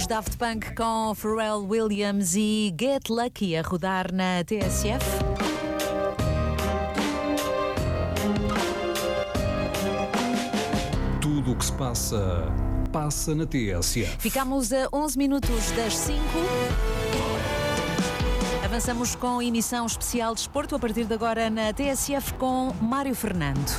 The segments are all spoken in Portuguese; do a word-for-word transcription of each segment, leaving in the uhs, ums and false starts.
Os Daft Punk com Pharrell Williams e Get Lucky a rodar na T S F. Tudo o que se passa, passa na T S F. Ficamos a onze minutos das cinco. Avançamos com emissão especial de desporto a partir de agora na T S F com Mário Fernando.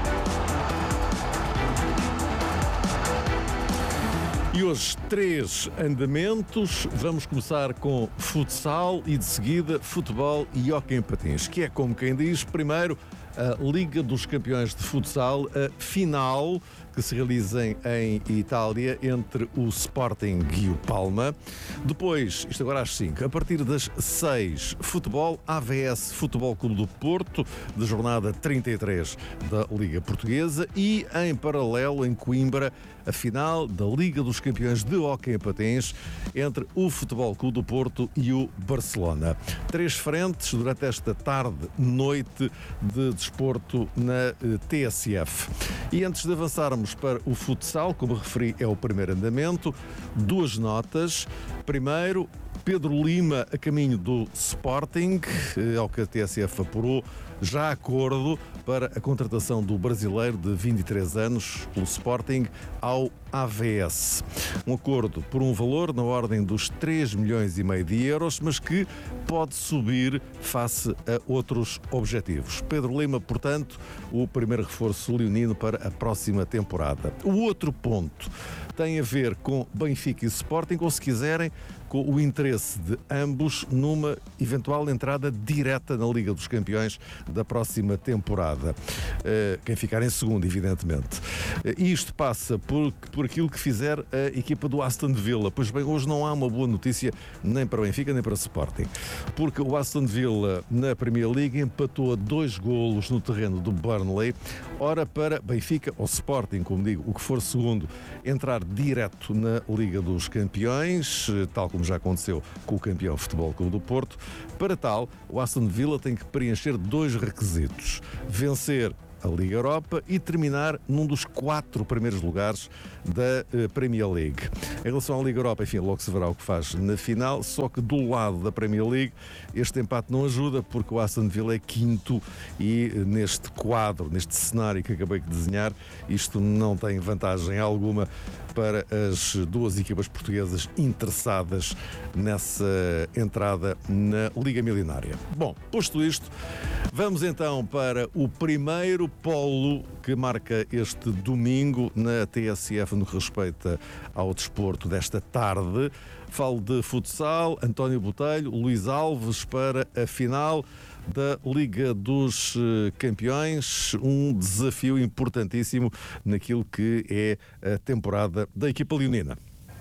E hoje, três andamentos. Vamos começar com futsal e, de seguida, futebol e hóquei em patins, que é, como quem diz, primeiro a Liga dos Campeões de Futsal, a final que se realiza em Itália entre o Sporting e o Palma. Depois, isto agora às cinco, a partir das seis, futebol A V S Futebol Clube do Porto, de jornada trinta e três da Liga Portuguesa, e em paralelo, em Coimbra, a final da Liga dos Campeões de hóquei em patins entre o Futebol Clube do Porto e o Barcelona. Três frentes durante esta tarde-noite de desporto na T S F. E antes de avançarmos para o futsal, como referi, é o primeiro andamento, duas notas. Primeiro, Pedro Lima a caminho do Sporting, ao que a T S F apurou, já acordo para a contratação do brasileiro de vinte e três anos pelo Sporting ao A V S. Um acordo por um valor na ordem dos três milhões e meio de euros, mas que pode subir face a outros objetivos. Pedro Lima, portanto, o primeiro reforço leonino para a próxima temporada. O outro ponto tem a ver com Benfica e Sporting, ou se quiserem, com o interesse de ambos numa eventual entrada direta na Liga dos Campeões da próxima temporada. Quem ficar em segundo, evidentemente. E isto passa por, por aquilo que fizer a equipa do Aston Villa. Pois bem, hoje não há uma boa notícia nem para Benfica nem para Sporting, porque o Aston Villa na Premier League empatou a dois golos no terreno do Burnley. Ora, para Benfica ou Sporting, como digo, o que for segundo, entrar direto na Liga dos Campeões, tal como já aconteceu com o campeão Futebol Clube do Porto. Para tal, o Aston Villa tem que preencher dois requisitos: vencer a Liga Europa e terminar num dos quatro primeiros lugares da uh, Premier League. Em relação à Liga Europa, enfim, logo se verá o que faz na final, só que do lado da Premier League este empate não ajuda, porque o Aston Villa é quinto e uh, neste quadro, neste cenário que acabei de desenhar, isto não tem vantagem alguma para as duas equipas portuguesas interessadas nessa entrada na Liga Milionária. Bom, posto isto, vamos então para o primeiro polo que marca este domingo na T S F no que respeita ao desporto desta tarde. Falo de futsal, António Botelho, Luís Alves para a final da Liga dos Campeões, um desafio importantíssimo naquilo que é a temporada da equipa leonina.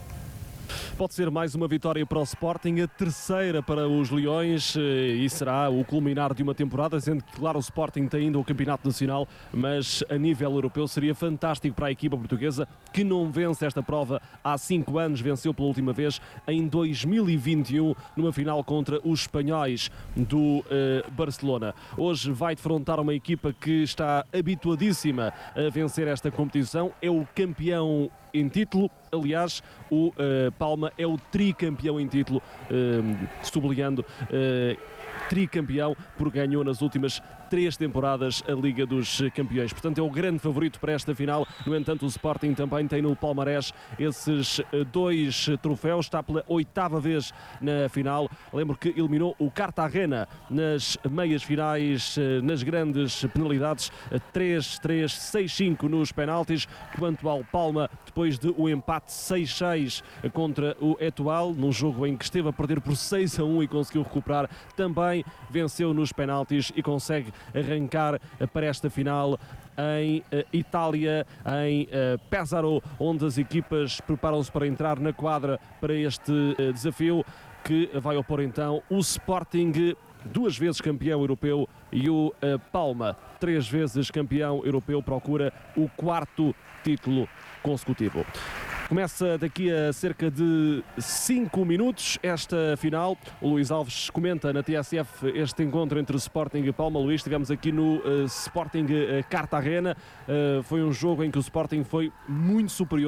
Pode ser mais uma vitória para o Sporting, a terceira para os Leões, e será o culminar de uma temporada, sendo que, claro, o Sporting tem ainda o Campeonato Nacional, mas a nível europeu seria fantástico para a equipa portuguesa, que não vence esta prova há cinco anos, venceu pela última vez em dois mil e vinte e um, numa final contra os espanhóis do uh, Barcelona. Hoje vai defrontar uma equipa que está habituadíssima a vencer esta competição, é o campeão em título. Aliás, o uh, Palma é o tricampeão em título, uh, sublinhando uh, tricampeão, porque ganhou nas últimas três temporadas a Liga dos Campeões. Portanto, é o grande favorito para esta final. No entanto, o Sporting também tem no palmarés esses dois troféus, está pela oitava vez na final. Lembro que eliminou o Cartagena nas meias finais, nas grandes penalidades, três três, seis cinco nos penaltis, quanto ao Palma, depois de o empate seis seis contra o Etoile, num jogo em que esteve a perder por seis a um e conseguiu recuperar, também venceu nos penaltis e consegue arrancar para esta final em uh, Itália, em uh, Pesaro, onde as equipas preparam-se para entrar na quadra para este uh, desafio, que vai opor então o Sporting, duas vezes campeão europeu, e o uh, Palma, três vezes campeão europeu, procura o quarto título consecutivo. Começa daqui a cerca de cinco minutos esta final. O Luís Alves comenta na T S F este encontro entre Sporting e Palma. Luís, estivemos aqui no uh, Sporting uh, Cartagena. Uh, foi um jogo em que o Sporting foi muito superior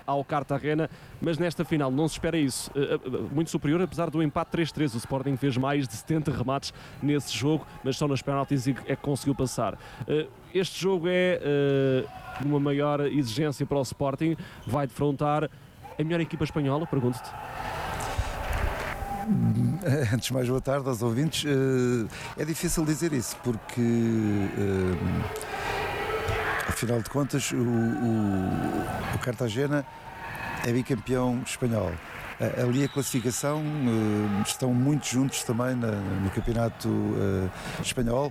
ao Cartagena, mas nesta final não se espera isso. Muito superior, apesar do empate três três. O Sporting fez mais de setenta remates nesse jogo, mas só nas penaltis é que conseguiu passar. Este jogo é uma maior exigência para o Sporting, vai defrontar a melhor equipa espanhola, pergunto-te. Antes de mais, boa tarde aos ouvintes. É difícil dizer isso, porque afinal de contas o, o, o Cartagena é bicampeão espanhol. Ali a classificação estão muito juntos também no campeonato espanhol.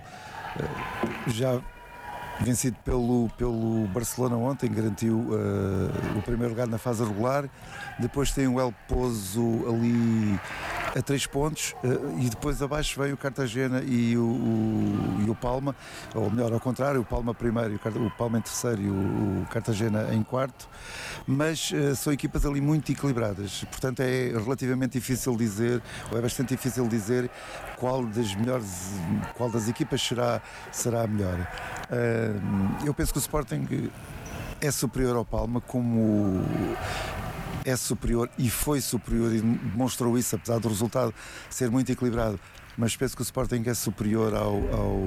Já vencido pelo, pelo Barcelona ontem, garantiu uh, o primeiro lugar na fase regular. Depois tem o El Pozo ali a três pontos uh, e depois abaixo vem o Cartagena e o, o, e o Palma, ou melhor, ao contrário, o Palma primeiro, o Palma em terceiro e o, o Cartagena em quarto. Mas uh, são equipas ali muito equilibradas, portanto é relativamente difícil dizer, ou é bastante difícil dizer qual das melhores, qual das equipas será, será a melhor. Uh, eu penso que o Sporting é superior ao Palma, como é superior e foi superior e demonstrou isso, apesar do resultado ser muito equilibrado, mas penso que o Sporting é superior ao, ao,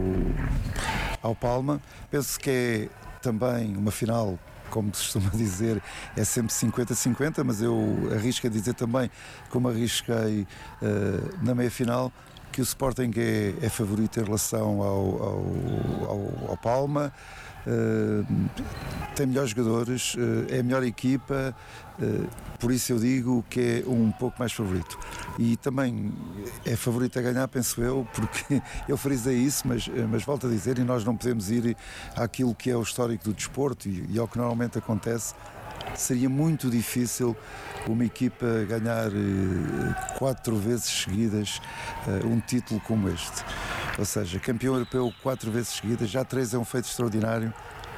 ao Palma. Penso que é também uma final, como se costuma dizer, é sempre cinquenta a cinquenta, mas eu arrisco a dizer também, como arrisquei uh, na meia-final, que o Sporting é, é favorito em relação ao, ao, ao, ao Palma. Uh, tem melhores jogadores, uh, é a melhor equipa, uh, por isso eu digo que é um pouco mais favorito. E também é favorito a ganhar, penso eu, porque eu frisei isso, mas, mas volto a dizer, e nós não podemos ir àquilo que é o histórico do desporto e, e ao que normalmente acontece. Seria muito difícil uma equipa ganhar uh, quatro vezes seguidas uh, um título como este. Ou seja, campeão europeu quatro vezes seguidas, já três é um feito extraordinário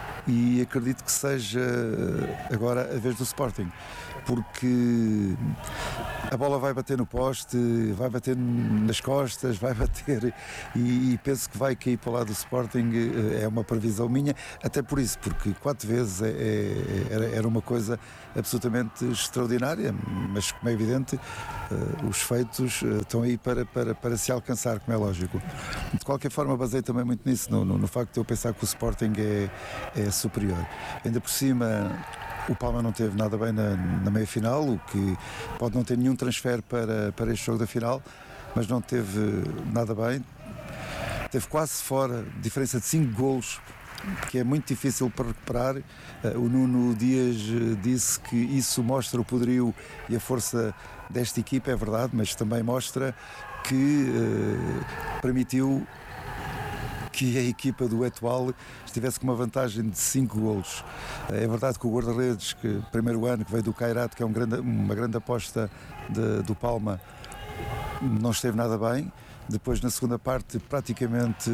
e acredito que seja uh, agora a vez do Sporting, porque a bola vai bater no poste, vai bater nas costas, vai bater e, e penso que vai cair para o lado do Sporting, é uma previsão minha, até por isso, porque quatro vezes é, é, era, era uma coisa absolutamente extraordinária, mas como é evidente, uh, os feitos uh, estão aí para, para, para se alcançar, como é lógico. De qualquer forma, baseio também muito nisso, no, no, no facto de eu pensar que o Sporting é, é superior. Ainda por cima, o Palma não teve nada bem na, na meia-final, o que pode não ter nenhum transfer para, para este jogo da final, mas não teve nada bem. Teve quase fora, diferença de cinco golos, que é muito difícil para recuperar. O Nuno Dias disse que isso mostra o poderio e a força desta equipa, é verdade, mas também mostra que uh, permitiu que a equipa do Etoile estivesse com uma vantagem de cinco golos. É verdade que o guarda-redes, que primeiro ano, que veio do Kairat, que é um grande, uma grande aposta de, do Palma, não esteve nada bem. Depois, na segunda parte, praticamente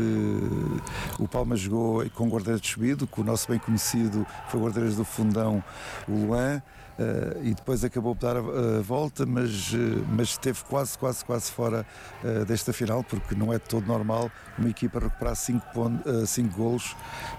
o Palma jogou com o guarda-redes subido, com o nosso bem conhecido foi o guarda-redes do Fundão, o Luan. Uh, e depois acabou por dar a, a volta, mas, uh, mas esteve quase, quase, quase fora uh, desta final, porque não é de todo normal uma equipa recuperar cinco uh, golos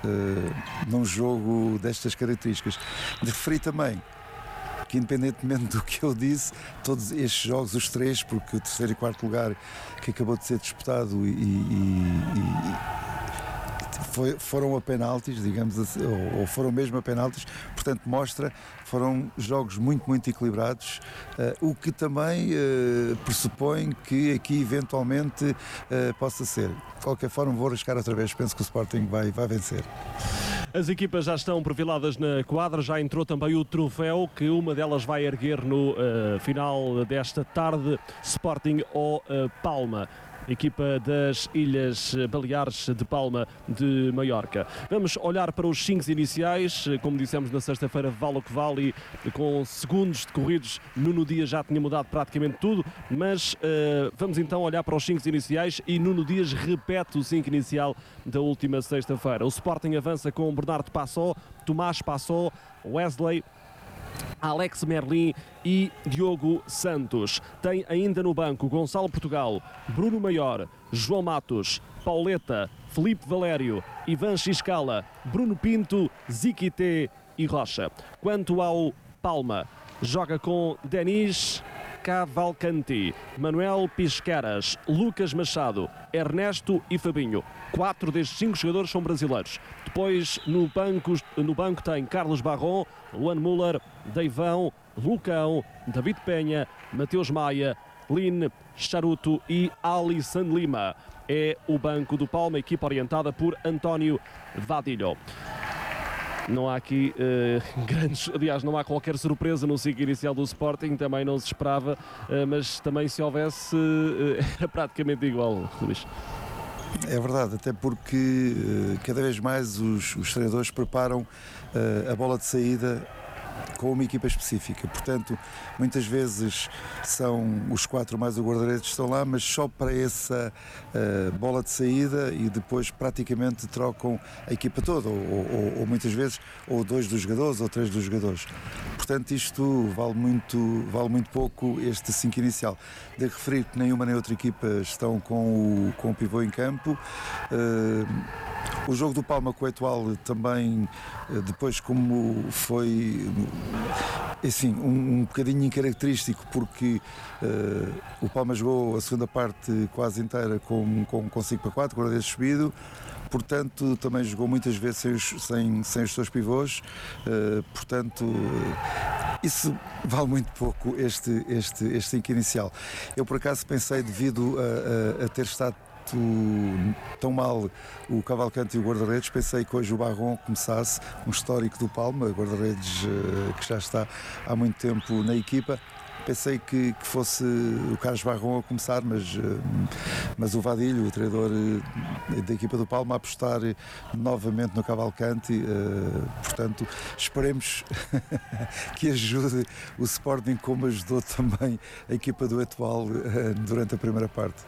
uh, num jogo destas características. Referi também que, independentemente do que eu disse, todos estes jogos, os três, porque o terceiro e quarto lugar que acabou de ser disputado e, e, e Foi, foram a penaltis, digamos assim, ou, ou foram mesmo a penaltis, portanto mostra, foram jogos muito, muito equilibrados, uh, o que também uh, pressupõe que aqui eventualmente uh, possa ser. De qualquer forma, vou arriscar outra vez, penso que o Sporting vai, vai vencer. As equipas já estão perfiladas na quadra, já entrou também o troféu que uma delas vai erguer no uh, final desta tarde, Sporting ou uh, Palma. Equipa das Ilhas Baleares de Palma de Maiorca. Vamos olhar para os cinco iniciais, como dissemos na sexta-feira, vale o que vale, e com segundos decorridos, Nuno Dias já tinha mudado praticamente tudo, mas uh, vamos então olhar para os cinco iniciais e Nuno Dias repete o cinco inicial da última sexta-feira. O Sporting avança com Bernardo Passó, Tomás Passó, Wesley, Alex Merlin e Diogo Santos. Tem ainda no banco Gonçalo Portugal, Bruno Maior, João Matos, Pauleta, Filipe Valério, Ivan Xiscala, Bruno Pinto, Ziquité e Rocha. Quanto ao Palma. Joga com Denis Cavalcanti, Manuel Pisqueras, Lucas Machado, Ernesto e Fabinho. Quatro destes cinco jogadores são brasileiros. Depois no banco, no banco tem Carlos Barron, Juan Müller, Deivão, Lucão, David Penha, Mateus Maia, Lin, Charuto e Alisson Lima. É o banco do Palma, equipa orientada por António Vadillo. Não há aqui uh, grandes, aliás, não há qualquer surpresa no ciclo inicial do Sporting, também não se esperava, uh, mas também se houvesse, uh, era praticamente igual, Luís. É verdade, até porque uh, cada vez mais os, os treinadores preparam uh, a bola de saída com uma equipa específica, portanto muitas vezes são os quatro mais o guarda-redes que estão lá, mas só para essa uh, bola de saída, e depois praticamente trocam a equipa toda, ou, ou, ou muitas vezes ou dois dos jogadores ou três dos jogadores. Portanto isto vale muito, vale muito pouco este cinco inicial. De referir que nenhuma nem outra equipa estão com o, com o pivô em campo. Uh, o jogo do Palma com o Etoile também, depois como foi assim, um, um bocadinho incaracterístico, porque uh, o Palma jogou a segunda parte quase inteira com, com, com cinco para quatro, guarda-redes subido. Portanto, também jogou muitas vezes sem os, sem, sem os seus pivôs, uh, portanto, uh, isso vale muito pouco este, este, este cinco inicial. Eu, por acaso, pensei, devido a, a, a ter estado tão mal o Cavalcanti e o guarda-redes, pensei que hoje o Barron começasse, um histórico do Palma, guarda-redes uh, que já está há muito tempo na equipa. Pensei que, que fosse o Carlos Barron a começar, mas, uh, mas o Vadillo, o treinador uh, da equipa do Palma, a apostar novamente no Cavalcanti. Uh, portanto, esperemos que ajude o Sporting, como ajudou também a equipa do Etoile uh, durante a primeira parte.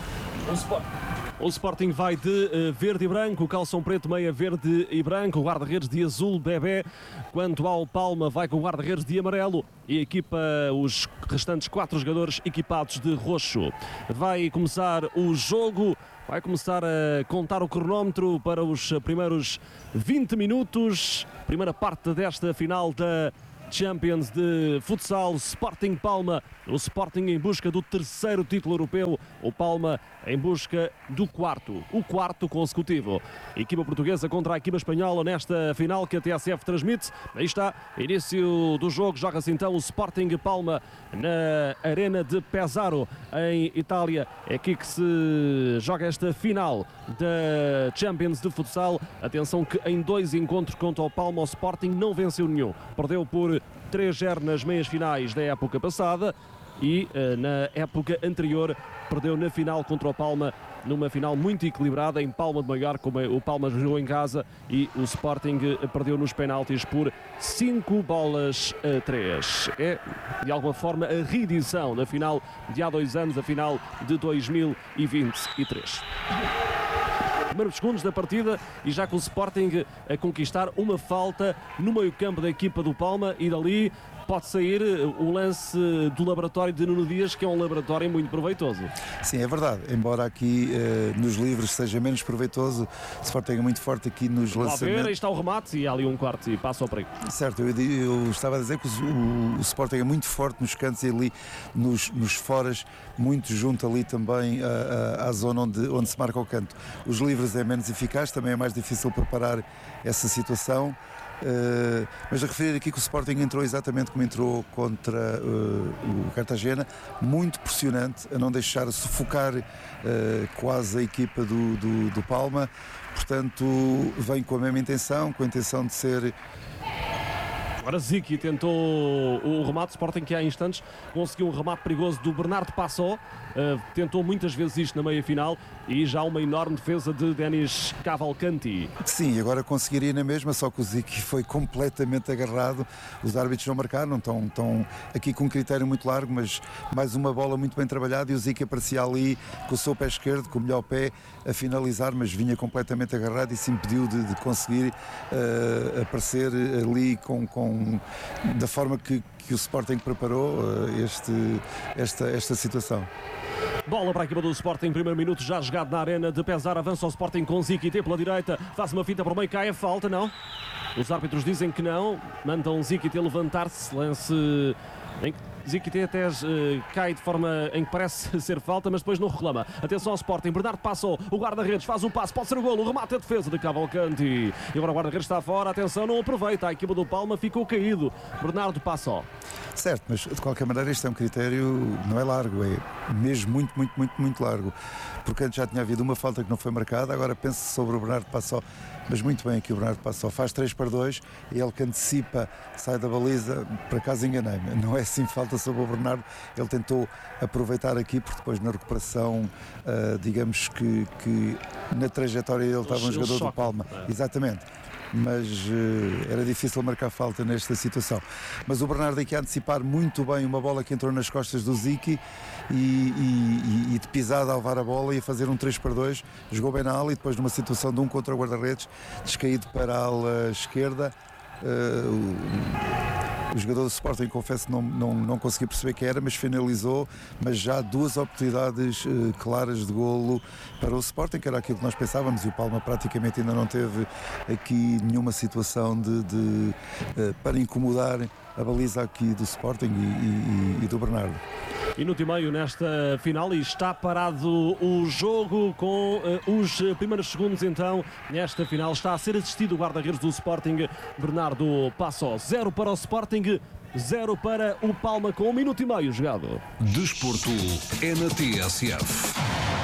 O Sporting vai de uh, verde e branco, calção preto, meia verde e branco, guarda-redes de azul bebé. Quanto ao Palma, vai com o guarda-redes de amarelo e equipa os restantes quatro jogadores equipados de roxo. Vai começar o jogo, vai começar a contar o cronómetro para os primeiros vinte minutos. Primeira parte desta final da Champions de futsal. Sporting Palma, o Sporting em busca do terceiro título europeu, o Palma em busca do quarto, o quarto consecutivo. A equipa portuguesa contra a equipa espanhola nesta final que a T S F transmite. Aí está, início do jogo, joga-se então o Sporting Palma na Arena de Pesaro, em Itália. É aqui que se joga esta final da Champions de futsal. Atenção que em dois encontros contra o Palma, o Sporting não venceu nenhum. Perdeu por três a zero nas meias finais da época passada e uh, na época anterior perdeu na final contra o Palma, numa final muito equilibrada em Palma de Maiorca, como o Palma jogou em casa, e o Sporting perdeu nos penaltis por cinco bolas a três. É, de alguma forma, a reedição da final de há dois anos, a final de dois mil e vinte e três. Primeiros segundos da partida e já com o Sporting a conquistar uma falta no meio-campo da equipa do Palma, e dali pode sair o lance do laboratório de Nuno Dias, que é um laboratório muito proveitoso. Sim, é verdade. Embora aqui eh, nos livros seja menos proveitoso, o Sporting é muito forte aqui nos Lá lançamentos. ver, aí está o remate e há ali um quarto e passa ao perigo. Certo, eu, eu estava a dizer que o, o, o Sporting é muito forte nos cantos e ali nos, nos foras, muito junto ali também à, à, à zona onde, onde se marca o canto. Os livros é menos eficaz, também é mais difícil preparar essa situação. Uh, mas a referir aqui que o Sporting entrou exatamente como entrou contra uh, o Cartagena, muito pressionante, a não deixar sufocar uh, quase a equipa do, do, do Palma. Portanto, vem com a mesma intenção, com a intenção de ser. Agora Ziki tentou o remate. Sporting que há instantes conseguiu um remate perigoso do Bernardo Passó, uh, tentou muitas vezes isto na meia-final, e já uma enorme defesa de Denis Cavalcanti. Sim, agora conseguiria na mesma, só que o Ziki foi completamente agarrado. Os árbitros não marcaram, estão, estão aqui com um critério muito largo, mas mais uma bola muito bem trabalhada, e o Ziki aparecia ali com o seu pé esquerdo, com o melhor pé, a finalizar, mas vinha completamente agarrado e se impediu de, de conseguir uh, aparecer ali com, com, da forma que, que o Sporting preparou uh, este, esta, esta situação. Bola para a equipa do Sporting, primeiro minuto já jogado na Arena de Pesaro. Avança o Sporting com Ziki pela direita, faz uma finta por meio, cai a falta, não? Os árbitros dizem que não, mandam Ziquité levantar-se, lance em que Ziquité até uh, cai de forma em que parece ser falta, mas depois não reclama. Atenção ao Sporting, Bernardo passou, o guarda-redes faz o passe, pode ser o golo, o remate a defesa de Cavalcanti. E agora o guarda-redes está fora, atenção, não aproveita, a equipa do Palma ficou caído. Bernardo passou. Certo, mas de qualquer maneira isto é um critério, não é largo, é mesmo muito, muito, muito, muito largo. Porque antes já tinha havido uma falta que não foi marcada, agora penso sobre o Bernardo Passó. Mas muito bem aqui o Bernardo Passó, faz três para dois e ele que antecipa, sai da baliza, por acaso enganei-me, não é assim falta sobre o Bernardo, ele tentou aproveitar aqui porque depois na recuperação, uh, digamos que, que na trajetória ele estava um jogador do Palma, exatamente. Mas uh, era difícil marcar falta nesta situação. Mas o Bernardo aqui a antecipar muito bem uma bola que entrou nas costas do Ziki e, e, e de pisada a levar a bola e a fazer um três para dois, jogou bem na ala e depois numa situação de um contra o guarda-redes, descaído para a ala esquerda. Uh, o, o jogador do Sporting, confesso, não, não, não consegui perceber quem era, mas finalizou, mas já duas oportunidades uh, claras de golo para o Sporting, que era aquilo que nós pensávamos, e o Palma praticamente ainda não teve aqui nenhuma situação de, de, uh, para incomodar a baliza aqui do Sporting e, e, e do Bernardo. Minuto e meio nesta final e está parado o jogo com uh, os primeiros segundos então. Nesta final está a ser assistido o guarda-redes do Sporting, Bernardo Passó. Zero para o Sporting, zero para o Palma com um minuto e meio jogado. Desporto é na T S F.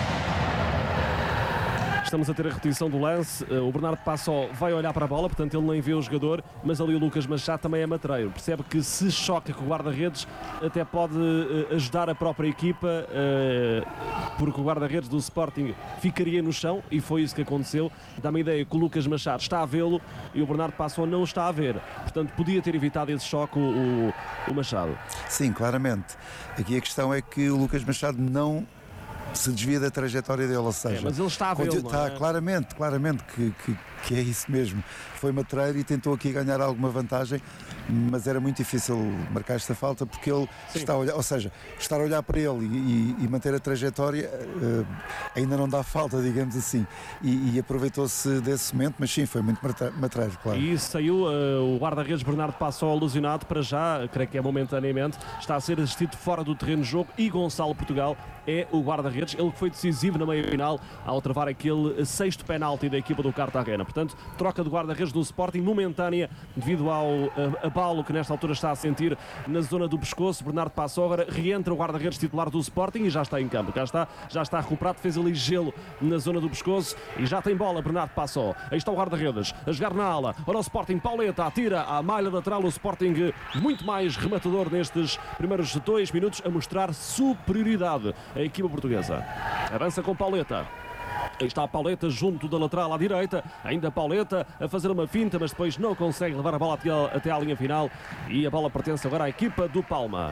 Estamos a ter a repetição do lance. O Bernardo Passó vai olhar para a bola, portanto ele nem vê o jogador, mas ali o Lucas Machado também é matreiro. Percebe que se choca com o guarda-redes até pode ajudar a própria equipa, porque o guarda-redes do Sporting ficaria no chão e foi isso que aconteceu. Dá-me a ideia que o Lucas Machado está a vê-lo e o Bernardo Passó não está a ver. Portanto, podia ter evitado esse choque o, o Machado. Sim, claramente. Aqui a questão é que o Lucas Machado não se desvia da trajetória dele, ou seja... É, mas ele está a vê-lo, está, é? claramente, claramente que, que, que é isso mesmo. Foi matreiro e tentou aqui ganhar alguma vantagem, mas era muito difícil marcar esta falta porque ele Sim. está a olhar, ou seja, estar a olhar para ele e, e, e manter a trajetória uh, ainda não dá falta, digamos assim. E, e aproveitou-se desse momento, mas sim, foi muito matreiro, claro. E saiu uh, o guarda-redes Bernardo Passó alusionado para já, creio que é momentaneamente, está a ser assistido fora do terreno de jogo e Gonçalo Portugal é o guarda-redes, ele que foi decisivo na meia-final ao travar aquele sexto penalti da equipa do Cartagena. Portanto, troca de guarda-redes do Sporting momentânea devido ao uh, abalo que nesta altura está a sentir na zona do pescoço. Bernardo Passó agora reentra o guarda-redes titular do Sporting e já está em campo. Já está, já está recuperado, fez ali gelo na zona do pescoço e já tem bola Bernardo Passó. Aí está o guarda-redes a jogar na ala. Ora o Sporting, Pauleta atira à malha lateral. O Sporting muito mais rematador nestes primeiros dois minutos a mostrar superioridade. A equipa portuguesa avança com Pauleta. Aí está a Pauleta junto da lateral à direita, ainda a Pauleta a fazer uma finta, mas depois não consegue levar a bola até à linha final e a bola pertence agora à equipa do Palma.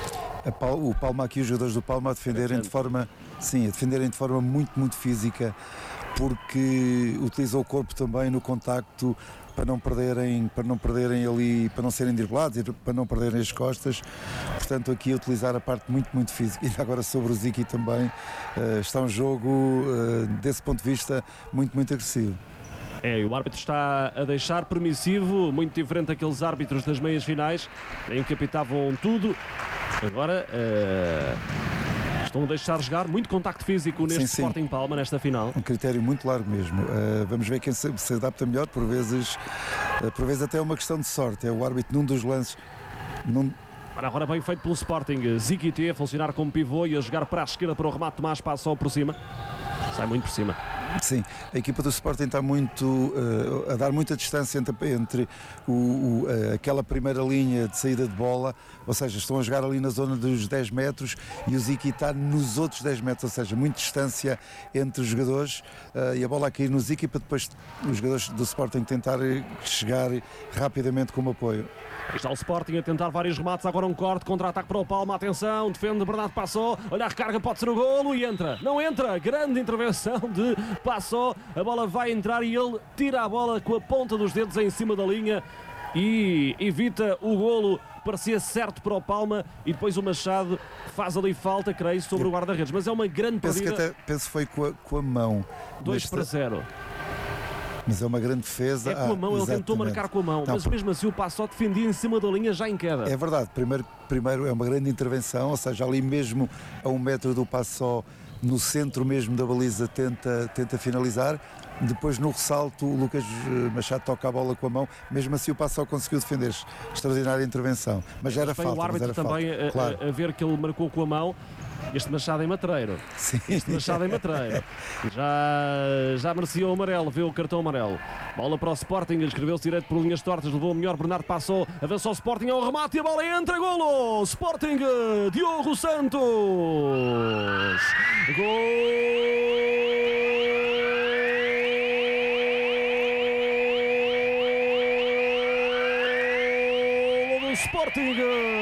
O Palma aqui, os jogadores do Palma a defenderem de forma, sim, a defenderem de forma muito, muito física, porque utilizou o corpo também no contacto para não perderem, para não perderem ali, para não serem driblados e para não perderem as costas. Portanto, aqui a utilizar a parte muito, muito física. E agora sobre o Ziki também, uh, está um jogo, uh, desse ponto de vista, muito, muito agressivo. É, o árbitro está a deixar permissivo, muito diferente daqueles árbitros das meias finais, em que apitavam tudo. Agora... Uh... Estão a deixar jogar, muito contacto físico neste sim, sim. Sporting Palma, nesta final. Um critério muito largo mesmo. Uh, vamos ver quem se, se adapta melhor, por vezes, uh, por vezes até é uma questão de sorte. É o árbitro num dos lances. Num... Agora bem feito pelo Sporting. Ziquité a funcionar como pivô e a jogar para a esquerda para o remate. Tomás Passó por cima. Sai muito por cima. Sim, a equipa do Sporting está muito uh, a dar muita distância entre, entre o, o, uh, aquela primeira linha de saída de bola, ou seja, estão a jogar ali na zona dos dez metros e o Ziki está nos outros dez metros, ou seja, muita distância entre os jogadores uh, e a bola a cair no Ziki para depois os jogadores do Sporting tentar chegar rapidamente como apoio. Está o Sporting a tentar vários remates, agora um corte, contra-ataque para o Palma, atenção, defende Bernardo Passó, olha a recarga, pode ser o golo e entra, não entra, grande intervenção de Passó, a bola vai entrar e ele tira a bola com a ponta dos dedos em cima da linha e evita o golo, parecia certo para o Palma e depois o Machado faz ali falta, creio, sobre o guarda-redes, mas é uma grande penso partida. Que até, penso que foi com a, com a mão. dois para zero. Mas é uma grande defesa. É com a mão, ah, ele tentou marcar com a mão, não, mas mesmo assim o Passó defendia em cima da linha já em queda. É verdade, primeiro, primeiro é uma grande intervenção, ou seja, ali mesmo a um metro do Passó, no centro mesmo da baliza, tenta, tenta finalizar. Depois no ressalto o Lucas Machado toca a bola com a mão, mesmo assim o Passó conseguiu defender. Extraordinária intervenção, mas já era Foi falta. o árbitro mas era também falta. A, Claro. a, a ver que ele marcou com a mão. Este Machado em Matreiro. Sim. Este Machado em Matreiro. Já, já merecia o amarelo, vê o cartão amarelo. Bola para o Sporting, escreveu-se direito por linhas tortas, levou o melhor, Bernardo passou, avançou o Sporting ao remate e a bola entra, golo! Sporting, Diogo Santos! Gol do Sporting!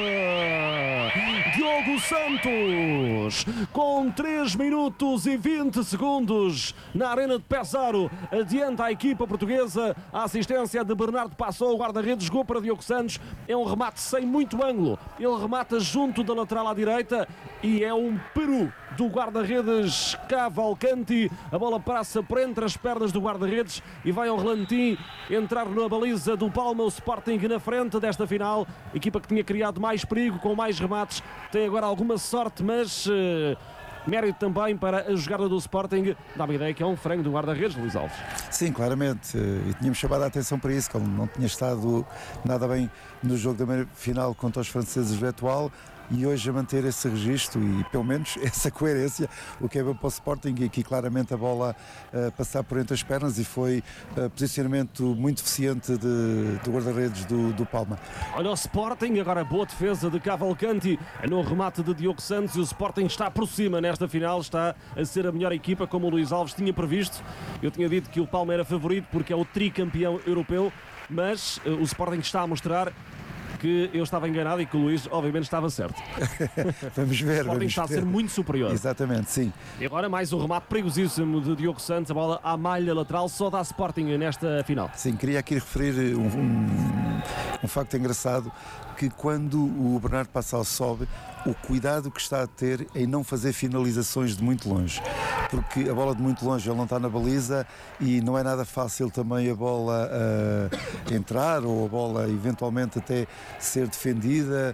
Diogo Santos, com três minutos e vinte segundos na Arena de Pesaro, adianta a equipa portuguesa. A assistência de Bernardo passou, o guarda-redes jogou para Diogo Santos. É um remate sem muito ângulo, ele remata junto da lateral à direita e é um peru do guarda-redes Cavalcanti. A bola passa por entre as pernas do guarda-redes e vai ao relantim entrar na baliza do Palma. O Sporting na frente desta final, equipa que tinha criado mais perigo, com mais remates, tem agora alguma sorte, mas uh, mérito também para a jogada do Sporting. Dá-me a ideia que é um frango do guarda-redes, Luís Alves. Sim, claramente, e tínhamos chamado a atenção para isso, que ele não tinha estado nada bem no jogo da meia final contra os franceses do Etoile. E hoje a manter esse registro e pelo menos essa coerência, o que é bom para o Sporting, e aqui claramente a bola a passar por entre as pernas, e foi uh, posicionamento muito eficiente de, de guarda-redes do, do Palma. Olha o Sporting, agora boa defesa de Cavalcanti no remate de Diogo Santos, e o Sporting está por cima nesta final, está a ser a melhor equipa, como o Luís Alves tinha previsto. Eu tinha dito que o Palma era favorito porque é o tricampeão europeu, mas uh, o Sporting está a mostrar que eu estava enganado e que o Luís obviamente estava certo. Vamos ver. O Sporting está a ser muito superior. Exatamente, sim. E agora mais um remate perigosíssimo de Diogo Santos, a bola à malha lateral, só dá Sporting nesta final. Sim, queria aqui referir um, um, um facto engraçado, que quando o Bernardo Passal sobe, o cuidado que está a ter em não fazer finalizações de muito longe, porque a bola de muito longe ele não está na baliza e não é nada fácil também a bola uh, entrar, ou a bola eventualmente até ser defendida,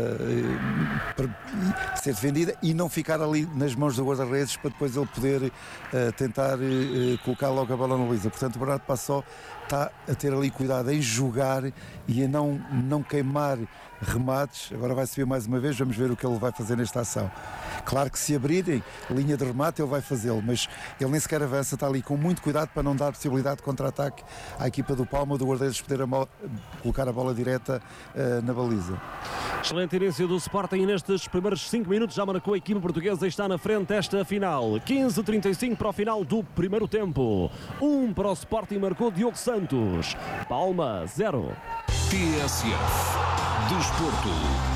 uh, ser defendida e não ficar ali nas mãos do guarda-redes para depois ele poder uh, tentar uh, colocar logo a bola na baliza. Portanto, o Bernardo Passal está a ter ali cuidado em jogar e a não, não queimar remates. Agora vai subir mais uma vez, vamos ver o que ele vai fazer nesta ação. Claro que se abrirem linha de remate ele vai fazê-lo, mas ele nem sequer avança, está ali com muito cuidado para não dar possibilidade de contra-ataque à equipa do Palma, do guarda-redes poder a mo- colocar a bola direta uh, na baliza. Excelente início do Sporting nestes primeiros cinco minutos, já marcou a equipa portuguesa e está na frente desta final. quinze a trinta e cinco para o final do primeiro tempo. um para o Sporting, marcou Diogo Santos. Palma, zero. T S F Desporto.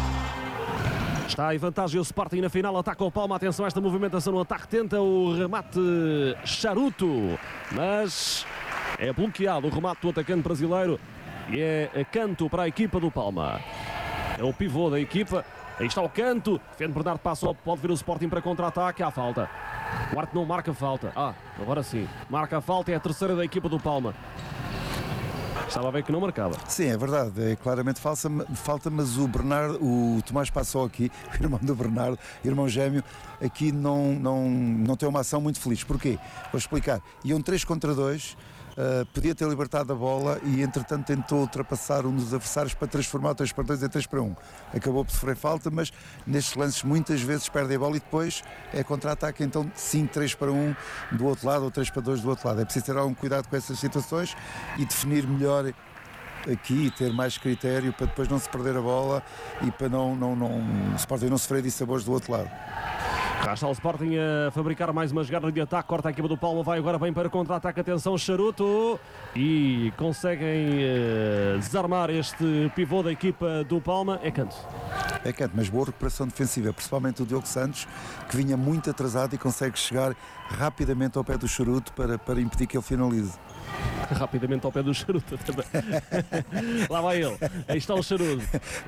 Está em vantagem o Sporting na final, ataca o Palma, atenção a esta movimentação no ataque, tenta o remate Charuto, mas é bloqueado o remate do atacante brasileiro e é canto para a equipa do Palma. É o pivô da equipa, aí está o canto, defende Bernardo Passou, pode vir o Sporting para contra-ataque, há falta. O Arte não marca falta, ah, agora sim, marca a falta, é a terceira da equipa do Palma. Estava a ver que não marcava. Sim, é verdade, é claramente falsa, falta, mas o Bernardo, o Tomás Passou aqui, o irmão do Bernardo, irmão gêmeo, aqui não, não, não tem uma ação muito feliz. Porquê? Vou explicar. Iam três contra dois, uh, podia ter libertado a bola e entretanto tentou ultrapassar um dos adversários para transformar o três para dois em três para um. Acabou por sofrer falta, mas nestes lances muitas vezes perde a bola e depois é contra-ataque, então sim, três para um do outro lado ou três para dois do outro lado. É preciso ter algum cuidado com essas situações e definir melhor aqui e ter mais critério para depois não se perder a bola e para não, não, não, o Sporting não sofrer dissabores do outro lado. Já está o Sporting a fabricar mais uma jogada de ataque, corta a equipa do Palma, vai agora bem para contra-ataque, atenção Charuto, e conseguem uh, desarmar este pivô da equipa do Palma, é canto. É canto, mas boa recuperação defensiva, principalmente o Diogo Santos, que vinha muito atrasado e consegue chegar rapidamente ao pé do Charuto para, para impedir que ele finalize. rapidamente ao pé do Charuto também. Lá vai ele. Aí está o Charuto.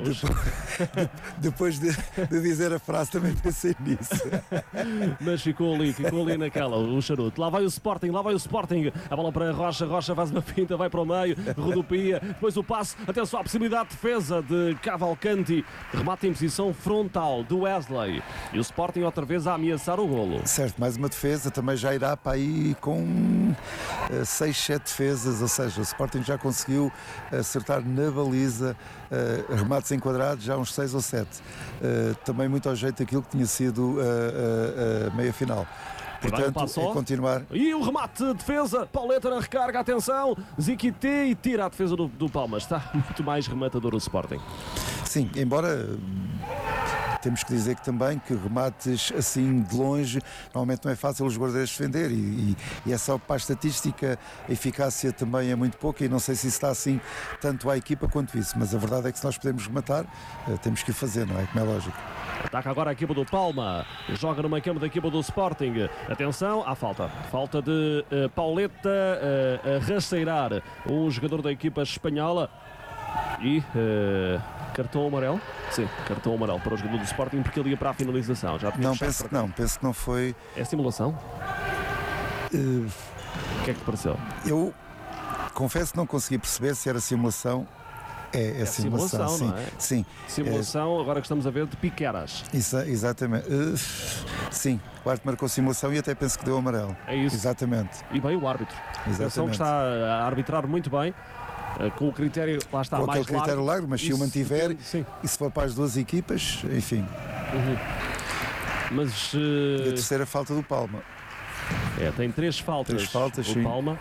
Depois de, de dizer a frase, também pensei nisso. Mas ficou ali, ficou ali naquela, o Charuto. Lá vai o Sporting, lá vai o Sporting. A bola para Rocha, Rocha faz uma finta, vai para o meio, rodopia. Depois o passe, atenção à possibilidade de defesa de Cavalcanti. Remate em posição frontal do Wesley. E o Sporting outra vez a ameaçar o golo. Certo, mais uma defesa, também já irá para aí com seis, sete defesas, ou seja, o Sporting já conseguiu acertar na baliza, uh, remates enquadrados, já uns seis ou sete. Uh, também muito ao jeito daquilo que tinha sido a uh, uh, uh, meia final. Portanto, é continuar. E o remate de defesa, Pauleta na recarga, atenção, Ziquité e tira a defesa do, do Palmas. Está muito mais rematador o Sporting. Sim, embora temos que dizer que também que remates assim de longe normalmente não é fácil os guarda-redes defender e, e, e é só para a estatística, a eficácia também é muito pouca e não sei se isso está assim tanto à equipa quanto isso, mas a verdade é que se nós podemos rematar, temos que o fazer, não é? Como é lógico. Ataca agora a equipa do Palma, joga no meio campo da equipa do Sporting. Atenção, à falta. Falta de uh, Pauleta uh, a rasteirar um jogador da equipa espanhola. E uh, cartão amarelo? Sim, cartão amarelo para o jogador do Sporting porque ele ia para a finalização. Já não, penso que não, penso que não foi. É simulação? Uh... O que é que te pareceu? Eu confesso que não consegui perceber se era simulação. É, é, é simulação, simulação, sim, não é? Sim. Simulação, é... agora que estamos a ver, de Piqueras. Isso, exatamente. Uh, sim, o árbitro marcou simulação e até penso que deu amarelo. É isso. Exatamente. E bem o árbitro. Exatamente. Que está a arbitrar muito bem, com o critério, lá está, com mais aquele critério largo, mas se o mantiver, sim. E se for para as duas equipas, enfim. Uhum. Mas... Uh... E a terceira falta do Palma. É, tem três faltas, três faltas o sim. Palma.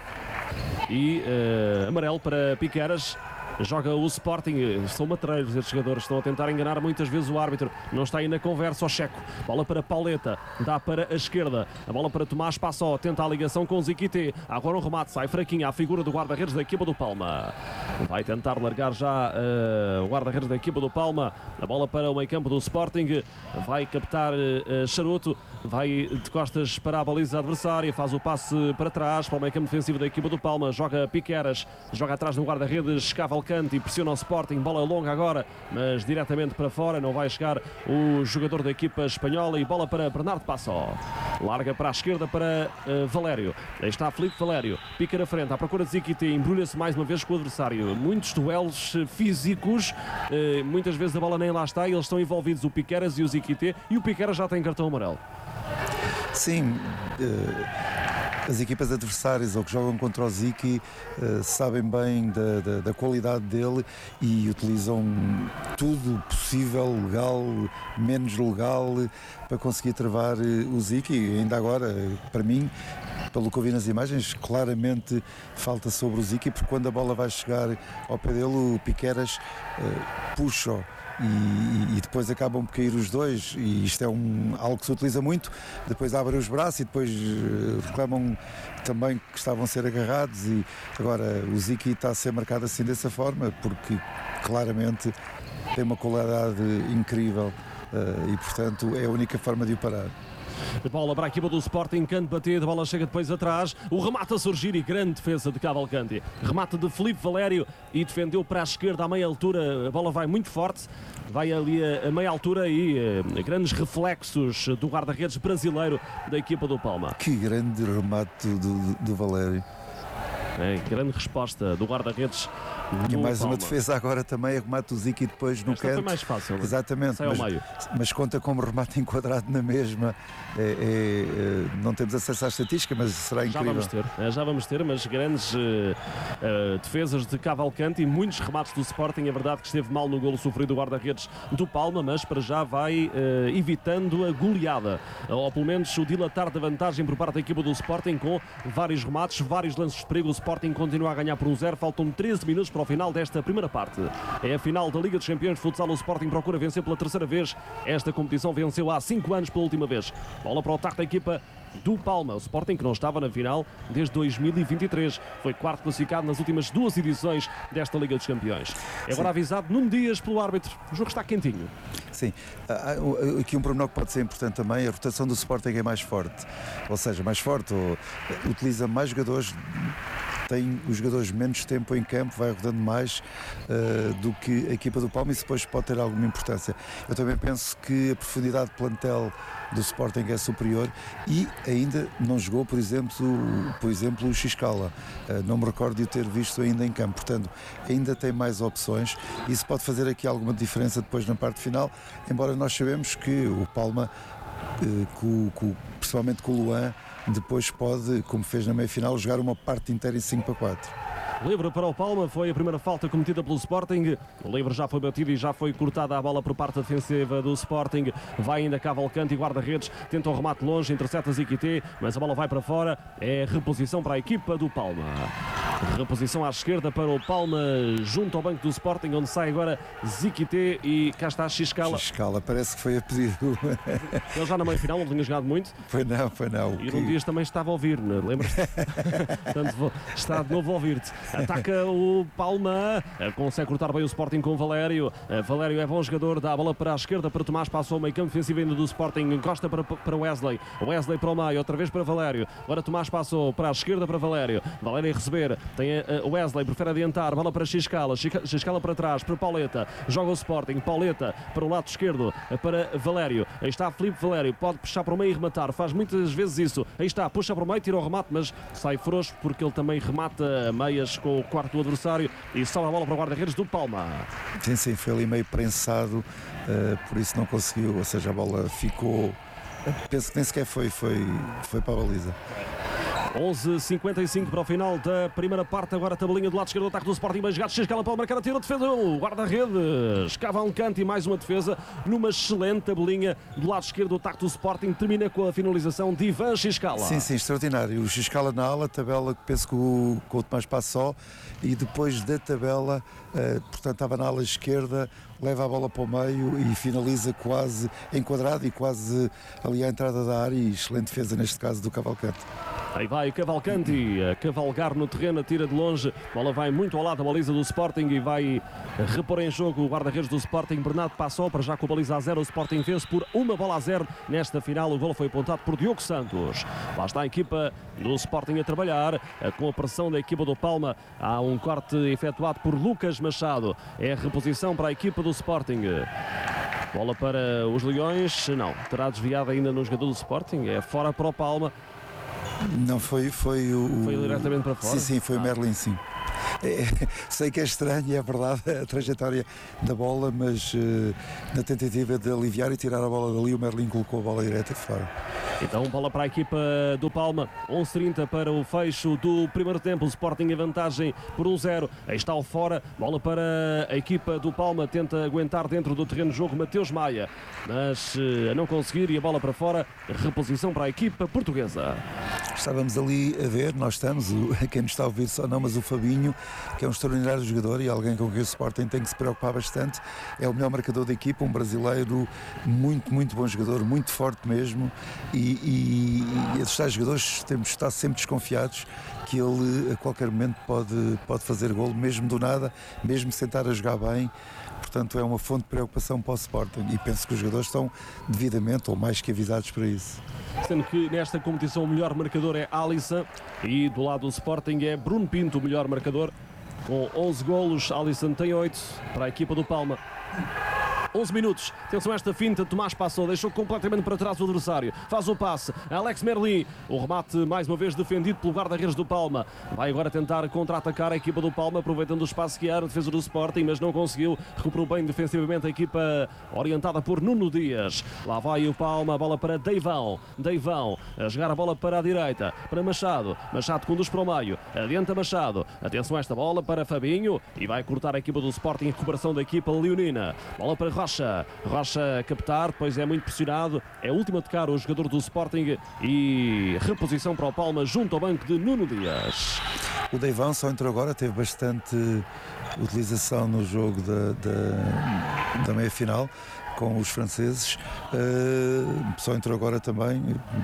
E uh, amarelo para Piqueras. Joga o Sporting, são matreiros estes jogadores, estão a tentar enganar muitas vezes o árbitro, não está aí na conversa o Checo, bola para Pauleta, dá para a esquerda, a bola para Tomás Passó, tenta a ligação com o Ziquité, agora um remate, sai fraquinho à figura do guarda-redes da equipa do Palma, vai tentar largar já uh, o guarda-redes da equipa do Palma, a bola para o meio campo do Sporting, vai captar uh, Charuto, vai de costas para a baliza adversária, faz o passe para trás, para o meio campo defensivo da equipa do Palma, joga Piqueras, joga atrás no guarda-redes, Cavalcanti e pressiona o Sporting, bola longa agora, mas diretamente para fora, não vai chegar o jogador da equipa espanhola e bola para Bernardo Passó. Larga para a esquerda para uh, Valério. Aí está Filipe Valério, pica na frente, à procura de Ziquité, embrulha-se mais uma vez com o adversário. Muitos duelos físicos, uh, muitas vezes a bola nem lá está e eles estão envolvidos, o Piqueras e o Ziquité, e o Piqueras já tem cartão amarelo. Sim, uh... as equipas adversárias ou que jogam contra o Ziki uh, sabem bem da, da, da qualidade dele e utilizam tudo possível, legal, menos legal, para conseguir travar uh, o Ziki. E ainda agora, para mim, pelo que eu vi nas imagens, claramente falta sobre o Ziki, porque quando a bola vai chegar ao pé dele, o Piqueras uh, puxa-o. E, e depois acabam por cair os dois e isto é um, algo que se utiliza muito, depois abrem os braços e depois uh, reclamam também que estavam a ser agarrados e agora o Ziki está a ser marcado assim dessa forma porque claramente tem uma qualidade incrível uh, e portanto é a única forma de o parar. Bola para a equipa do Sporting, canto batido, a bola chega depois atrás, o remate a surgir e grande defesa de Cavalcanti. Remate de Filipe Valério e defendeu para a esquerda a meia altura, a bola vai muito forte, vai ali a, a meia altura e uh, grandes reflexos do guarda-redes brasileiro da equipa do Palma. Que grande remate do, do, do Valério. É, grande resposta do guarda-redes. E mais Palma. Uma defesa agora também, remate o Ziki depois no Esta canto. Foi mais fácil. Exatamente, mas, mas conta como remate enquadrado na mesma. É, é, é, não temos acesso à estatística, mas será incrível. Já vamos ter, é, já vamos ter, mas grandes uh, uh, defesas de Cavalcanti e muitos remates do Sporting. É verdade que esteve mal no golo sofrido do guarda-redes do Palma, mas para já vai uh, evitando a goleada, ou pelo menos o dilatar da vantagem por parte da equipa do Sporting, com vários remates, vários lances de perigo. O Sporting continua a ganhar por um zero, faltam treze minutos para o final desta primeira parte. É a final da Liga dos Campeões de Futsal. O Sporting procura vencer pela terceira vez. Esta competição venceu há cinco anos pela última vez. Bola para o ataque da equipa do Palma. O Sporting, que não estava na final desde dois mil e vinte e três, foi quarto classificado nas últimas duas edições desta Liga dos Campeões. É agora avisado Nuno Dias pelo árbitro. O jogo está quentinho. Sim, aqui um pormenor que pode ser importante também, a rotação do Sporting é mais forte, ou seja, mais forte, ou utiliza mais jogadores tem os jogadores menos tempo em campo, vai rodando mais uh, do que a equipa do Palma, e isso depois pode ter alguma importância. Eu também penso que a profundidade de plantel do Sporting é superior e ainda não jogou, por exemplo, o, por exemplo, o Xiscala. Uh, não me recordo de o ter visto ainda em campo. Portanto, ainda tem mais opções. Isso pode fazer aqui alguma diferença depois na parte final, embora nós sabemos que o Palma, uh, com, com, principalmente com o Luan, depois pode, como fez na meia-final, jogar uma parte inteira em cinco para quatro. Livre para o Palma, foi a primeira falta cometida pelo Sporting. O livre já foi batido e já foi cortada a bola por parte defensiva do Sporting. Vai ainda Cavalcante e guarda-redes, tenta o remate longe, intercepta Ziquité, mas a bola vai para fora. É reposição para a equipa do Palma. Reposição à esquerda para o Palma, junto ao banco do Sporting, onde sai agora Ziquité e cá está Xiscala. Xiscala, parece que foi a pedido. Ele já na meia-final não tinha jogado muito. Foi não, foi não. E o Nuno Dias também estava a ouvir, lembras-te? Portanto, está de novo a ouvir-te. Ataca o Palma, consegue cortar bem o Sporting com o Valério. Valério é bom jogador, dá a bola para a esquerda para Tomás, passou o meio campo defensivo ainda do Sporting, encosta para, para Wesley. Wesley para o meio, outra vez para Valério. Agora Tomás passou para a esquerda para Valério. Valério a receber, tem a Wesley, prefere adiantar, bola para Xiscala, Xiscala para trás, para Pauleta. Joga o Sporting, Pauleta para o lado esquerdo, para Valério. Aí está Filipe Valério, pode puxar para o meio e rematar, faz muitas vezes isso. Aí está, puxa para o meio, tira o remate, mas sai frouxo porque ele também remata meias com o quarto do adversário e sobra a bola para o guarda-redes do Palma. Sim, sim, foi ali meio prensado, uh, por isso não conseguiu, ou seja, a bola ficou, penso que nem sequer foi, foi, foi para a baliza. onze e cinquenta e cinco para o final da primeira parte. Agora a tabelinha do lado esquerdo do ataque do Sporting, bem jogado, Xiscala pode marcar a tiro, defesa, o guarda-redes Cavalcante e mais uma defesa numa excelente tabelinha do lado esquerdo do ataque do Sporting. Termina com a finalização de Ivan Xiscala. Sim, sim, extraordinário. O Xiscala na ala, tabela que penso que o, com o Tomás Passó, e depois da tabela, uh, portanto estava na ala esquerda, leva a bola para o meio e finaliza quase enquadrado e quase ali à entrada da área, e excelente defesa neste caso do Cavalcante. Aí vai Cavalcanti a cavalgar no terreno, tira de longe, a bola vai muito ao lado da baliza do Sporting e vai repor em jogo o guarda-redes do Sporting. Bernardo passou para já com a baliza a zero. O Sporting vence por uma bola a zero nesta final. O golo foi apontado por Diogo Santos. Lá está a equipa do Sporting a trabalhar com a pressão da equipa do Palma. Há um corte efetuado por Lucas Machado. É a reposição para a equipa do Sporting. Bola para os Leões, não, terá desviado ainda no jogador do Sporting, é fora para o Palma. Não, foi, foi o... Foi diretamente para fora? Sim, sim, foi ah. o Merlin, sim. É, sei que é estranho, é verdade, a trajetória da bola, mas uh, na tentativa de aliviar e tirar a bola dali, o Merlin colocou a bola direta de fora. Então bola para a equipa do Palma, onze e trinta para o fecho do primeiro tempo, o Sporting em vantagem por um zero. Aí está o fora, bola para a equipa do Palma, tenta aguentar dentro do terreno de jogo Mateus Maia, mas uh, a não conseguir, e a bola para fora, reposição para a equipa portuguesa. Estávamos ali a ver, nós estamos, o, quem nos está a ouvir só não, mas o Fabinho, que é um extraordinário jogador e alguém com quem o Sporting tem que se preocupar bastante, é o melhor marcador da equipa, um brasileiro muito, muito bom jogador, muito forte mesmo, e, e, e esses tais jogadores temos de estar sempre desconfiados que ele a qualquer momento pode, pode fazer golo, mesmo do nada, mesmo sem estar a jogar bem. Portanto, é uma fonte de preocupação para o Sporting e penso que os jogadores estão devidamente ou mais que avisados para isso. Sendo que nesta competição o melhor marcador é Alisson e do lado do Sporting é Bruno Pinto o melhor marcador, com onze golos. Alisson tem oito para a equipa do Palma. onze minutos, atenção a esta finta, Tomás passou, deixou completamente para trás o adversário, faz o passe, Alex Merlin, o remate mais uma vez defendido pelo guarda-redes do Palma, vai agora tentar contra-atacar a equipa do Palma, aproveitando o espaço que era a defesa do Sporting, mas não conseguiu, recuperou bem defensivamente a equipa orientada por Nuno Dias. Lá vai o Palma, a bola para Deivão, Deivão, a jogar a bola para a direita, para Machado, Machado conduz para o meio, adianta Machado, atenção a esta bola para Fabinho, e vai cortar a equipa do Sporting, recuperação da equipa leonina, bola para Rocha, Rocha a captar, depois é muito pressionado, é o último a tocar o jogador do Sporting e reposição para o Palma junto ao banco de Nuno Dias. O Deivão só entrou agora, teve bastante utilização no jogo da, da, da meia-final com os franceses, uh, só entrou agora também,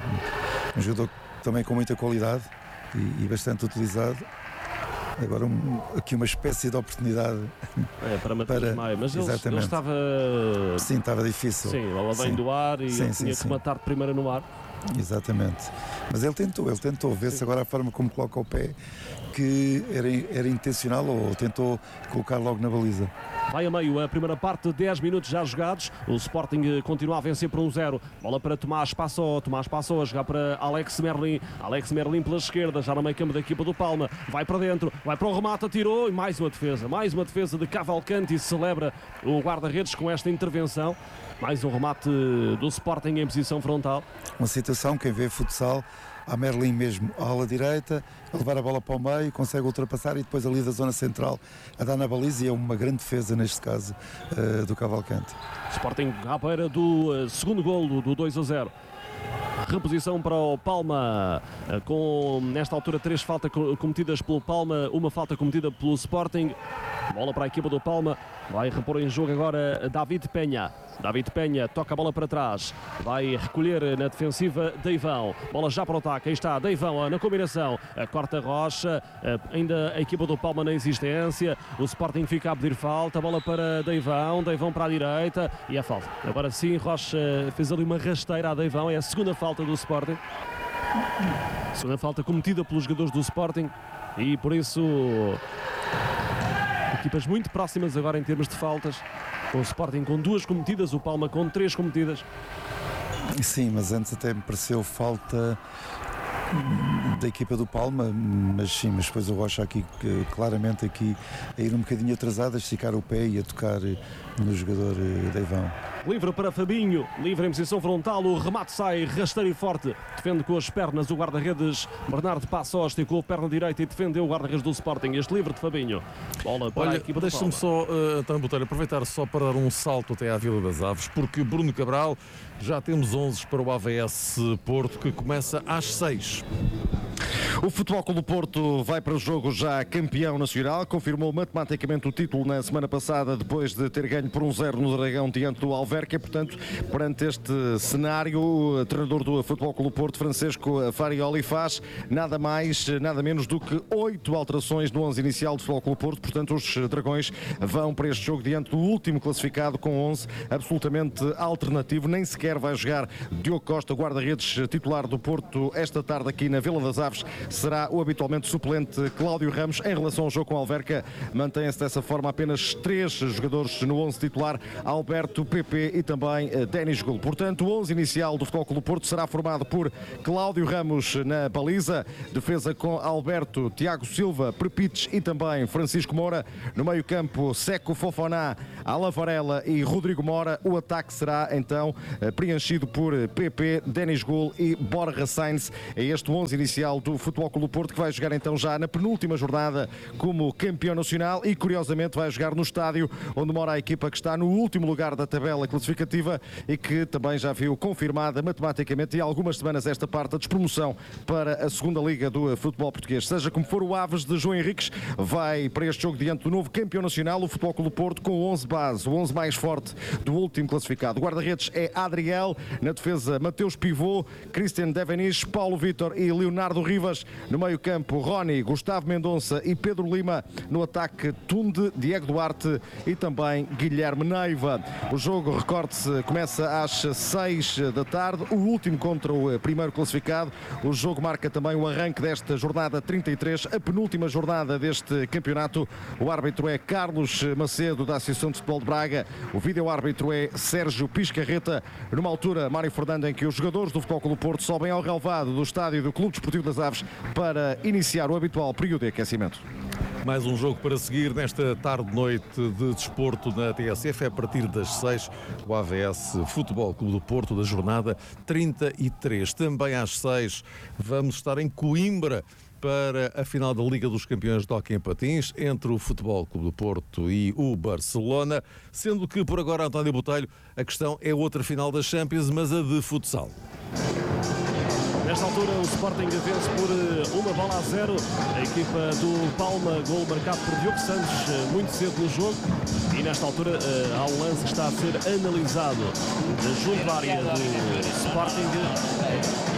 um jogador também com muita qualidade e, e bastante utilizado. Agora um, aqui uma espécie de oportunidade é, para Mateus Maia, mas ele, ele estava... Sim, estava difícil. Sim, ela vem sim. do ar e sim, ele sim, tinha sim. que matar de primeira no ar. Exatamente. Mas ele tentou, ele tentou. Vê-se agora a forma como coloca o pé, que era, era intencional ou tentou colocar logo na baliza. Vai a meio a primeira parte, dez minutos já jogados. O Sporting continua a vencer por um zero. Bola para Tomás Passó. Tomás Passó a jogar para Alex Merlin. Alex Merlin pela esquerda, já no meio campo da equipa do Palma. Vai para dentro, vai para o remate, atirou e mais uma defesa. Mais uma defesa de Cavalcanti e celebra o guarda-redes com esta intervenção. Mais um remate do Sporting em posição frontal. Uma situação, quem vê futsal, a Merlin mesmo à ala direita, a levar a bola para o meio, consegue ultrapassar e depois ali da zona central a dar na baliza, e é uma grande defesa neste caso uh, do Cavalcanti. Sporting à beira do uh, segundo golo do dois a zero. Reposição para o Palma, com nesta altura três faltas cometidas pelo Palma, uma falta cometida pelo Sporting. Bola para a equipa do Palma, vai repor em jogo agora David Penha. David Penha toca a bola para trás, vai recolher na defensiva Deivão. Bola já para o ataque, aí está Deivão na combinação, a corta Rocha, ainda a equipa do Palma na existência. O Sporting fica a pedir falta, bola para Deivão, Deivão para a direita e a falta. Agora sim, Rocha fez ali uma rasteira a Deivão, é a segunda falta do Sporting. Segunda falta cometida pelos jogadores do Sporting e por isso equipas muito próximas agora em termos de faltas. Com o Sporting com duas cometidas, o Palma com três cometidas. Sim, mas antes até me pareceu falta da equipa do Palma, mas sim, mas depois o Rocha aqui, claramente aqui, a ir um bocadinho atrasado, a esticar o pé e a tocar no jogador Deivão. Livre para Fabinho, livre em posição frontal, o remate sai rasteiro e forte, defende com as pernas o guarda-redes Bernardo Passó, esticou a perna direita e defendeu o guarda-redes do Sporting. Este livre de Fabinho, bola para Olha, a equipa do Palma. Deixa-me só, uh, António Botelho, aproveitar só para dar um salto até à Vila das Aves, porque Bruno Cabral, já temos onze para o A V S Porto, que começa às seis. O Futebol Clube do Porto vai para o jogo já campeão nacional, confirmou matematicamente o título na semana passada depois de ter ganho por um zero no Dragão diante do Alverca. Portanto, perante este cenário, o treinador do Futebol Clube do Porto, Francesco Farioli, faz nada mais, nada menos do que oito alterações no onze inicial do Futebol Clube do Porto. Portanto, os Dragões vão para este jogo diante do último classificado com onze absolutamente alternativo. Nem sequer vai jogar Diogo Costa, guarda-redes titular do Porto, esta tarde aqui na Vila das Aves. Será o habitualmente suplente Cláudio Ramos. Em relação ao jogo com o Alverca, mantém-se dessa forma apenas três jogadores no onze titular: Alberto, Pepe e também Denis Gul. Portanto, o onze inicial do Futebol Clube do Porto será formado por Cláudio Ramos na baliza, defesa com Alberto, Tiago Silva, Prepites e também Francisco Moura. No meio campo, Seco Fofoná, Alan Varela e Rodrigo Mora. O ataque será então preenchido por Pepe, Denis Gul e Borja Sainz. É este o onze inicial do Futebol Clube do Porto, que vai jogar então já na penúltima jornada como campeão nacional e curiosamente vai jogar no estádio onde mora a equipa que está no último lugar da tabela classificativa e que também já viu confirmada matematicamente e há algumas semanas esta parte a despromoção para a segunda liga do futebol português. Seja como for, o Aves de João Henriques vai para este jogo diante do novo campeão nacional, o Futebol Clube do Porto, com onze base, o onze mais forte do último classificado. O guarda-redes é Adriel, na defesa Mateus Pivô, Christian Devenis, Paulo Vitor e Leonardo Rivas. No meio campo, Rony, Gustavo Mendonça e Pedro Lima. No ataque, Tunde, Diego Duarte e também Guilherme Neiva. O jogo, recorde-se, começa às seis da tarde, o último contra o primeiro classificado. O jogo marca também o arranque desta jornada trinta e três, a penúltima jornada deste campeonato. O árbitro é Carlos Macedo, da Associação de Futebol de Braga. O vídeo-árbitro é Sérgio Piscarreta. Numa altura, Mário Fernando, em que os jogadores do Futebol Clube do Porto sobem ao relvado do estádio do Clube Desportivo das Aves para iniciar o habitual período de aquecimento. Mais um jogo para seguir nesta tarde-noite de desporto na T S F. É a partir das seis, o A V S Futebol Clube do Porto, da jornada trinta e três. Também às seis vamos estar em Coimbra para a final da Liga dos Campeões de Hóquei em Patins entre o Futebol Clube do Porto e o Barcelona, sendo que por agora, António Botelho, a questão é outra final da Champions, mas a de futsal. Nesta altura o Sporting vence por uma bola a zero. A equipa do Palma, gol marcado por Diogo Santos muito cedo no jogo. E nesta altura há um lance que está a ser analisado junto à área do Sporting.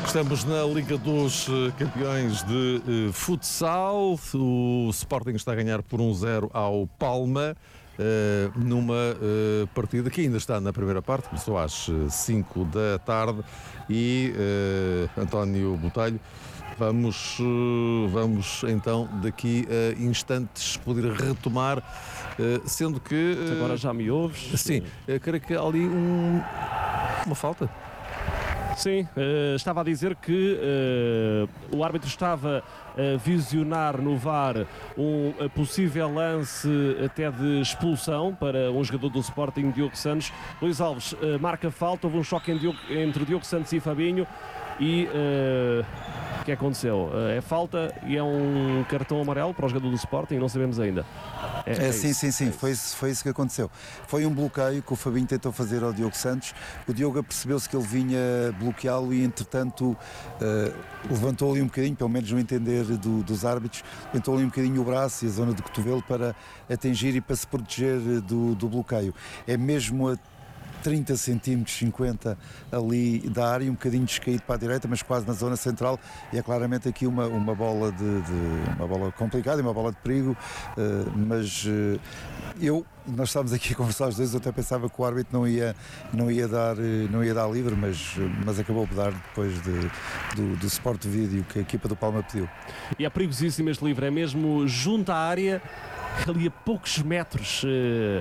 Estamos na Liga dos Campeões de uh, Futsal. O Sporting está a ganhar por um zero ao Palma, uh, numa uh, partida que ainda está na primeira parte, começou às cinco da tarde. E uh, António Botelho, vamos, uh, vamos então daqui a instantes poder retomar, uh, sendo que... Uh, Agora já me ouves? Sim, eu creio que há ali um, uma falta. Sim, uh, estava a dizer que uh, o árbitro estava a visionar no V A R um uh, possível lance até de expulsão para um jogador do Sporting, Diogo Santos. Luís Alves uh, marca falta, houve um choque em Diogo, entre Diogo Santos e Fabinho e uh, o que aconteceu? Uh, é falta e é um cartão amarelo para o jogador do Sporting, não sabemos ainda. É, é, sim, sim, sim, foi isso, foi isso que aconteceu. Foi um bloqueio que o Fabinho tentou fazer ao Diogo Santos. O Diogo percebeu-se que ele vinha bloqueá-lo e, entretanto, uh, levantou ali um bocadinho, pelo menos no entender do, dos árbitros, levantou ali um bocadinho o braço e a zona do cotovelo para atingir e para se proteger do, do bloqueio. É mesmo a trinta centímetros, cinquenta ali da área, um bocadinho descaído para a direita, mas quase na zona central, e é claramente aqui uma, uma bola de, de uma bola complicada, uma bola de perigo, uh, mas uh, eu, nós estávamos aqui a conversar os dois, eu até pensava que o árbitro não ia, não ia, dar, não ia dar livre, mas, mas acabou por dar depois de, do, do Sport Vídeo que a equipa do Palma pediu. E é perigosíssimo este livre, é mesmo junto à área, ali a poucos metros uh,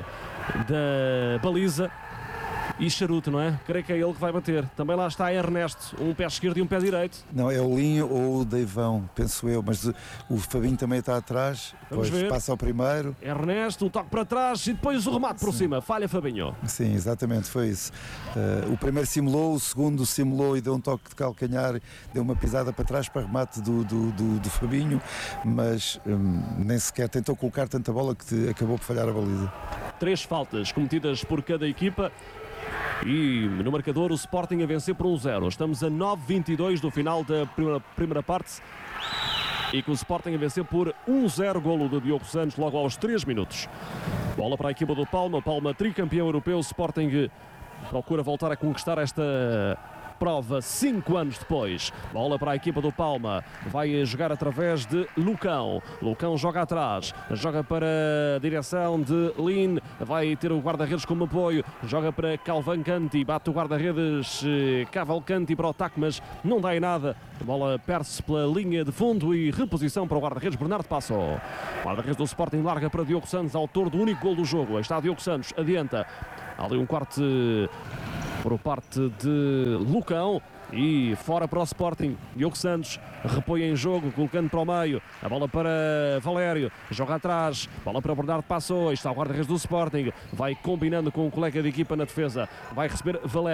da baliza. E charuto, não é? Creio que é ele que vai bater. Também lá está Ernesto, um pé esquerdo e um pé direito. Não, é o Linho ou o Deivão, penso eu, mas o Fabinho também está atrás, Vamos depois ver. Passa ao primeiro. Ernesto, o toque para trás e depois o remate por Sim. cima. Falha Fabinho. Sim, exatamente, foi isso. Uh, o primeiro simulou, o segundo simulou e deu um toque de calcanhar, deu uma pisada para trás para remate do, do, do, do Fabinho, mas um, nem sequer tentou colocar tanta bola que acabou por falhar a baliza. Três faltas cometidas por cada equipa. E no marcador o Sporting a vencer por um zero. Estamos a nove vinte e dois do final da primeira, primeira parte. E com o Sporting a vencer por um zero, golo do Diogo Santos logo aos três minutos. Bola para a equipa do Palma. Palma tricampeão europeu. O Sporting procura voltar a conquistar esta prova cinco anos depois. Bola para a equipa do Palma, vai jogar através de Lucão. Lucão joga atrás, joga para a direção de Lin, vai ter o guarda-redes como apoio, joga para Cavalcanti, bate o guarda-redes Cavalcanti para o ataque, mas não dá em nada. A bola perde-se pela linha de fundo e reposição para o guarda-redes Bernardo Passou. O guarda-redes do Sporting larga para Diogo Santos, autor do único gol do jogo. Aí está Diogo Santos, adianta. Há ali um corte por parte de Lucão e fora para o Sporting. Diogo Santos repõe em jogo, colocando para o meio. A bola para Valério, joga atrás. Bola para Bernardo Passou. Está o guarda-redes do Sporting. Vai combinando com o colega de equipa na defesa. Vai receber Valério.